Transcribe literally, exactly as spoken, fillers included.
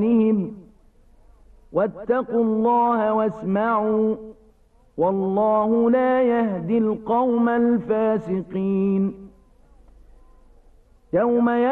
أيمانهم واتقوا الله واسمعوا والله لا يهدي القوم الفاسقين. يوم